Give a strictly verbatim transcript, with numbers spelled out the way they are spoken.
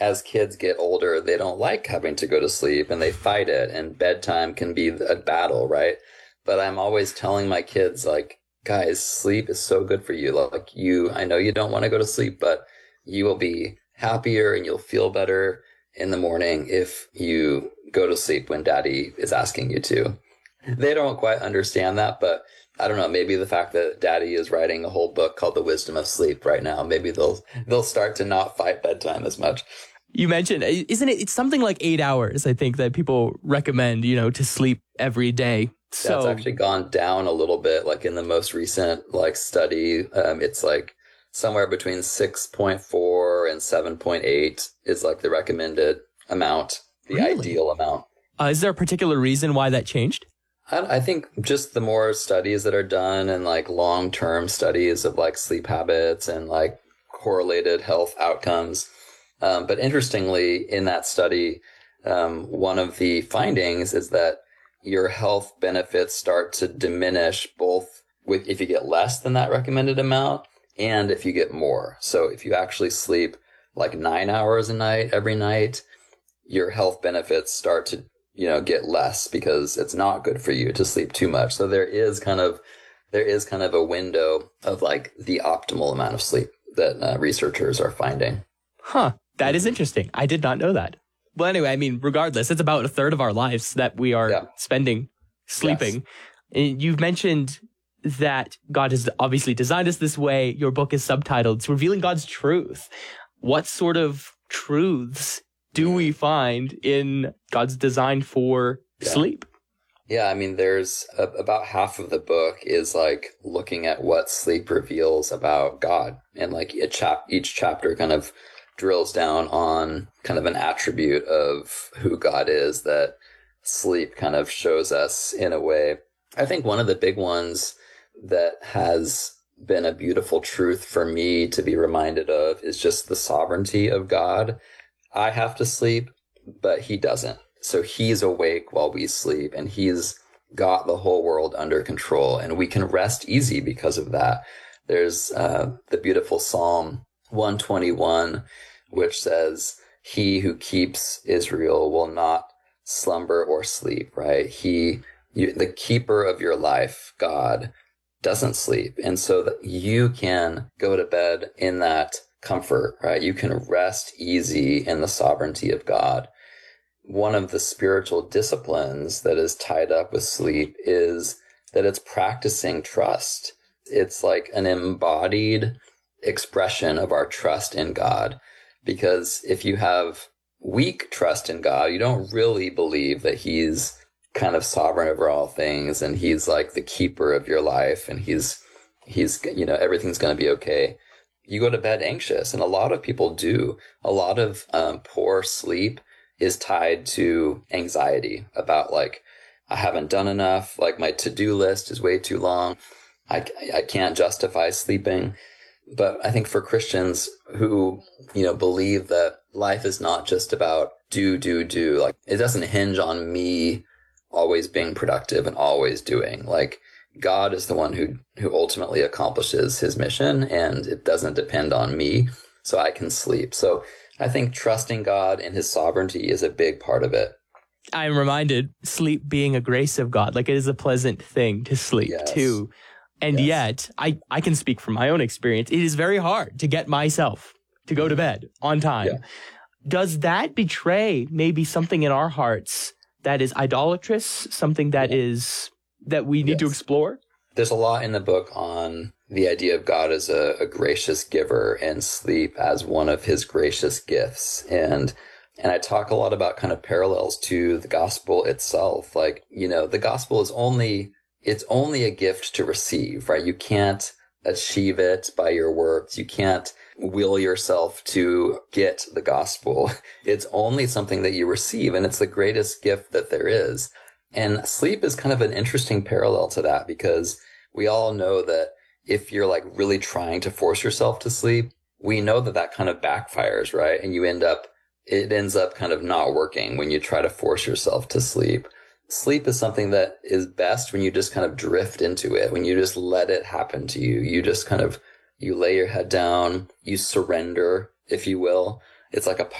as kids get older, they don't like having to go to sleep and they fight it, and bedtime can be a battle, right? But I'm always telling my kids, like, guys, sleep is so good for you. Like, you, I know you don't want to go to sleep, but you will be happier and you'll feel better in the morning if you go to sleep when daddy is asking you to. They don't quite understand that, but I don't know, maybe the fact that daddy is writing a whole book called The Wisdom of Sleep right now, maybe they'll they'll start to not fight bedtime as much. You mentioned, isn't it, it's something like eight hours, I think, that people recommend, you know, to sleep every day. So that's actually gone down a little bit. Like in the most recent like study, um, it's like somewhere between six point four and seven point eight is like the recommended amount, the Really? ideal amount. Uh, is there a particular reason why that changed? I, I think just the more studies that are done and like long-term studies of like sleep habits and like correlated health outcomes. Um, but interestingly, in that study, um, one of the findings is that your health benefits start to diminish both with if you get less than that recommended amount and if you get more. So if you actually sleep like nine hours a night every night, your health benefits start to, you know, get less because it's not good for you to sleep too much. So there is kind of there is kind of a window of like the optimal amount of sleep that uh, researchers are finding. Huh. That is interesting. I did not know that. Well, anyway, I mean, regardless, it's about a third of our lives that we are yeah. spending sleeping. Yes. You've mentioned that God has obviously designed us this way. Your book is subtitled, it's Revealing God's Truth. What sort of truths do we find in God's design for yeah. sleep? Yeah, I mean, there's a, about half of the book is like looking at what sleep reveals about God. And like a chap- each chapter kind of drills down on kind of an attribute of who God is that sleep kind of shows us in a way. I think one of the big ones that has been a beautiful truth for me to be reminded of is just the sovereignty of God. I have to sleep, but he doesn't. So he's awake while we sleep, and he's got the whole world under control, and we can rest easy because of that. There's uh, the beautiful Psalm one twenty-one, which says, he who keeps Israel will not slumber or sleep, right? He, you, the keeper of your life, God, doesn't sleep. And so that you can go to bed in that comfort, right? You can rest easy in the sovereignty of God. One of the spiritual disciplines that is tied up with sleep is that it's practicing trust. It's like an embodied expression of our trust in God. Because if you have weak trust in God, you don't really believe that he's kind of sovereign over all things and he's like the keeper of your life and he's, he's, you know, everything's going to be okay. You go to bed anxious, and a lot of people do. A lot of um, poor sleep is tied to anxiety about like, I haven't done enough. Like my to-do list is way too long. I, I can't justify sleeping. But I think for Christians who, you know, believe that life is not just about do, do, do, like it doesn't hinge on me always being productive and always doing. Like God is the one who, who ultimately accomplishes his mission, and it doesn't depend on me, so I can sleep. So I think trusting God and his sovereignty is a big part of it. I'm reminded, sleep being a grace of God, like it is a pleasant thing to sleep yes. too. And yes. yet, I, I can speak from my own experience. It is very hard to get myself to go to bed on time. Yeah. Does that betray maybe something in our hearts that is idolatrous, something that yeah. is that we need yes. to explore? There's a lot in the book on the idea of God as a, a gracious giver and sleep as one of his gracious gifts. And and I talk a lot about kind of parallels to the gospel itself. Like, you know, the gospel is only... it's only a gift to receive, right? You can't achieve it by your works. You can't will yourself to get the gospel. It's only something that you receive, and it's the greatest gift that there is. And sleep is kind of an interesting parallel to that, because we all know that if you're like really trying to force yourself to sleep, we know that that kind of backfires, right? And you end up, it ends up kind of not working when you try to force yourself to sleep. Sleep is something that is best when you just kind of drift into it, when you just let it happen to you. You just kind of, you lay your head down, you surrender, if you will. It's like a